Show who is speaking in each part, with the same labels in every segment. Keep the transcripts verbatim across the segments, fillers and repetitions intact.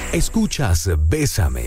Speaker 1: Escuchas Bésame.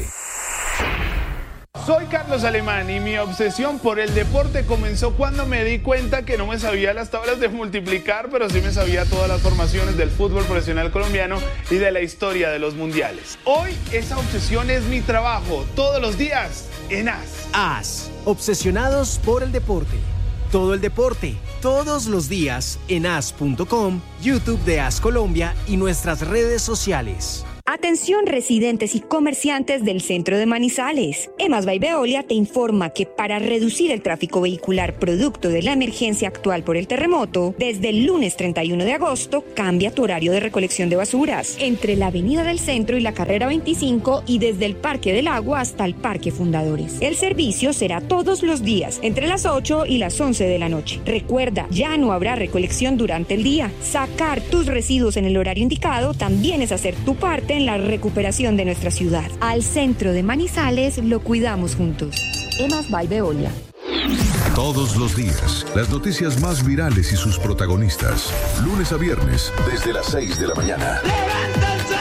Speaker 2: Soy Carlos Alemán y mi obsesión por el deporte comenzó cuando me di cuenta que no me sabía las tablas de multiplicar, pero sí me sabía todas las formaciones del fútbol profesional colombiano y de la historia de los mundiales. Hoy esa obsesión es mi trabajo, todos los días en A S.
Speaker 3: A S, obsesionados por el deporte. Todo el deporte, todos los días en A S punto com, YouTube de A S Colombia y nuestras redes sociales.
Speaker 4: Atención residentes y comerciantes del centro de Manizales. Emas by Veolia te informa que para reducir el tráfico vehicular producto de la emergencia actual por el terremoto, desde el lunes treinta y uno de agosto cambia tu horario de recolección de basuras entre la Avenida del Centro y la Carrera veinticinco y desde el Parque del Agua hasta el Parque Fundadores. El servicio será todos los días entre las ocho y las once de la noche. Recuerda, ya no habrá recolección durante el día. Sacar tus residuos en el horario indicado también es hacer tu parte en la recuperación de nuestra ciudad. Al centro de Manizales lo cuidamos juntos. Emas by Veolia.
Speaker 5: Todos los días, las noticias más virales y sus protagonistas. Lunes a viernes, desde las seis de la mañana. ¡Levántense!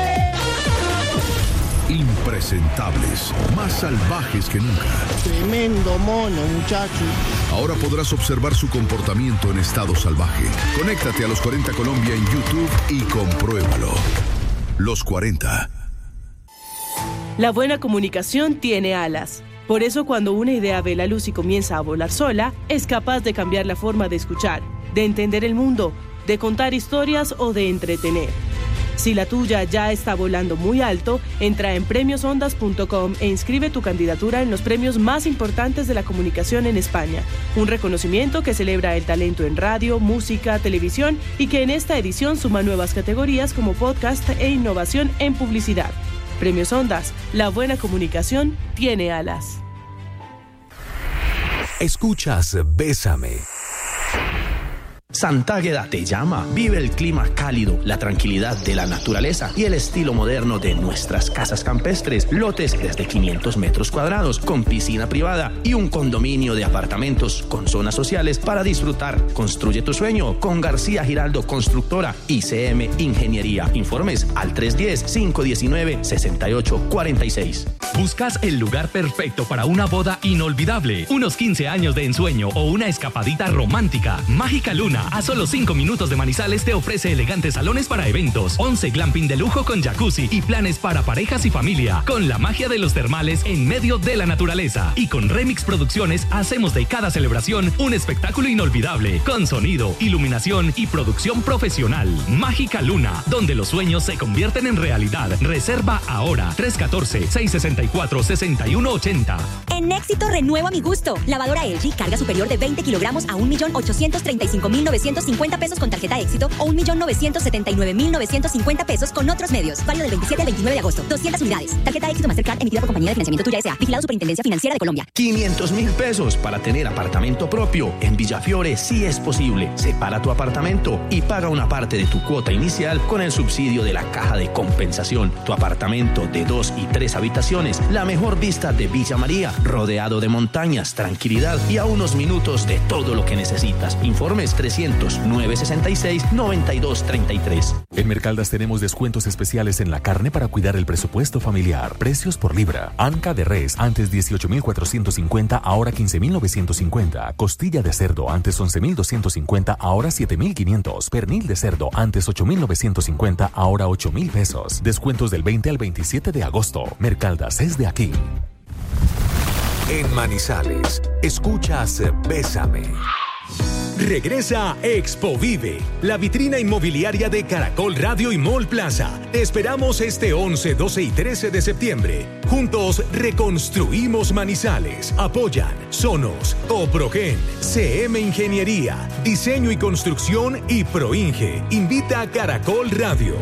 Speaker 5: Impresentables, más salvajes que nunca.
Speaker 6: Tremendo mono, muchacho.
Speaker 5: Ahora podrás observar su comportamiento en estado salvaje. Conéctate a Los cuarenta Colombia en YouTube y compruébalo. Los cuarenta.
Speaker 7: La buena comunicación tiene alas. Por eso cuando una idea ve la luz y comienza a volar sola, es capaz de cambiar la forma de escuchar, de entender el mundo, de contar historias o de entretener. Si la tuya ya está volando muy alto, entra en premios ondas punto com e inscribe tu candidatura en los premios más importantes de la comunicación en España. Un reconocimiento que celebra el talento en radio, música, televisión y que en esta edición suma nuevas categorías como podcast e innovación en publicidad. Premios Ondas, la buena comunicación tiene alas.
Speaker 1: Escuchas Bésame.
Speaker 8: Santa Águeda te llama. Vive el clima cálido, la tranquilidad de la naturaleza y el estilo moderno de nuestras casas campestres. Lotes desde quinientos metros cuadrados, con piscina privada y un condominio de apartamentos con zonas sociales para disfrutar. Construye tu sueño con García Giraldo Constructora y C M Ingeniería. Informes al tres uno cero, cinco uno nueve, seis ocho cuatro seis.
Speaker 9: ¿Buscas el lugar perfecto para una boda inolvidable, unos quince años de ensueño o una escapadita romántica? Mágica Luna, a solo cinco minutos de Manizales, te ofrece elegantes salones para eventos, once glamping de lujo con jacuzzi y planes para parejas y familia, con la magia de los termales en medio de la naturaleza. Y con Remix Producciones hacemos de cada celebración un espectáculo inolvidable, con sonido, iluminación y producción profesional. Mágica Luna, donde los sueños se convierten en realidad. Reserva ahora, tres uno cuatro, seis seis cuatro, seis uno ocho cero.
Speaker 10: En Éxito renuevo a mi gusto. Lavadora L G, carga superior de veinte kilogramos a un millón ochocientos treinta y cinco mil novecientos cincuenta pesos con tarjeta Éxito o un millón novecientos setenta y nueve mil novecientos cincuenta pesos con otros medios. Válido del veintisiete al veintinueve de agosto. doscientas unidades. Tarjeta Éxito Mastercard emitida por Compañía de Financiamiento Tuya S A. Vigilado Superintendencia Financiera de Colombia.
Speaker 8: quinientos mil pesos para tener apartamento propio. En Villafiore sí es posible. Separa tu apartamento y paga una parte de tu cuota inicial con el subsidio de la Caja de Compensación. Tu apartamento de dos y tres habitaciones. La mejor vista de Villa María. Rodeado de montañas, tranquilidad y a unos minutos de todo lo que necesitas. Informes trescientos, nueve sesenta y seis, noventa y dos treinta y tres.
Speaker 1: En Mercaldas tenemos descuentos especiales en la carne para cuidar el presupuesto familiar. Precios por libra. Anca de res, antes dieciocho mil cuatrocientos cincuenta, ahora quince mil novecientos cincuenta. Costilla de cerdo, antes once mil doscientos cincuenta, ahora siete mil quinientos. Pernil de cerdo, antes ocho mil novecientos cincuenta, ahora ocho mil pesos. Descuentos del veinte al veintisiete de agosto. Mercaldas es de aquí. En Manizales, escuchas Bésame.
Speaker 11: Regresa Expo Vive, la vitrina inmobiliaria de Caracol Radio y Mall Plaza. Te esperamos este once, doce y trece de septiembre. Juntos reconstruimos Manizales. Apoyan Sonos, Coprogen, C M Ingeniería, Diseño y Construcción y Proinge. Invita a Caracol Radio.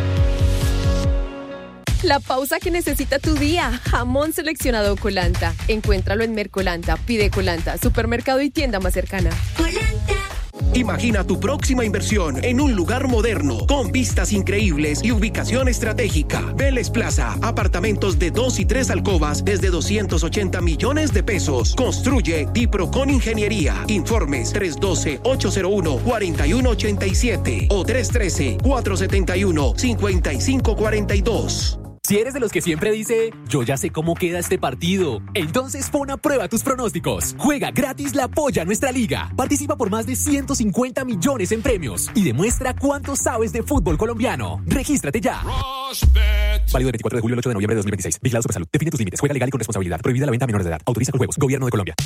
Speaker 12: La pausa que necesita tu día. Jamón seleccionado Colanta. Encuéntralo en Mercolanta. Pide Colanta, supermercado y tienda más cercana.
Speaker 13: Colanta. Imagina tu próxima inversión en un lugar moderno, con vistas increíbles y ubicación estratégica. Vélez Plaza, apartamentos de dos y tres alcobas desde doscientos ochenta millones de pesos. Construye Diprocon Ingeniería. Informes tres uno dos, ocho cero uno, cuatro uno ocho siete o tres uno tres, cuatro siete uno, cinco cinco cuatro dos.
Speaker 14: Si eres de los que siempre dice, yo ya sé cómo queda este partido, entonces pon a prueba tus pronósticos. Juega gratis la Polla Nuestra Liga. Participa por más de ciento cincuenta millones en premios y demuestra cuánto sabes de fútbol colombiano. Regístrate ya. Válido del veinticuatro de julio al ocho de noviembre de dos mil veintiséis. Vigilado Supersalud. Define tus límites. Juega legal y con responsabilidad. Prohibida la venta a menores de edad. Autoriza con juegos. Gobierno de Colombia.